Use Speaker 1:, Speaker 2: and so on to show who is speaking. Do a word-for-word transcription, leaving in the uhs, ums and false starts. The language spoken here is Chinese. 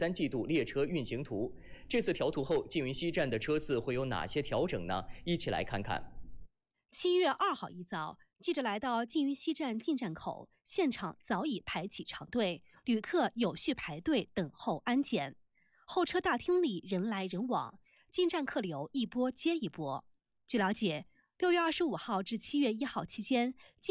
Speaker 1: 三季度列车运行图。这次调图后，缙云西站的车次会有哪些调整呢？一起来看看。
Speaker 2: 七月二号一早，记者来到缙云西站进站口，现场早已排起长队，旅客有序排队等候安检。候车大厅里人来人往，进站客流一波接一波。据了解，六月二十五号至七月一号期间，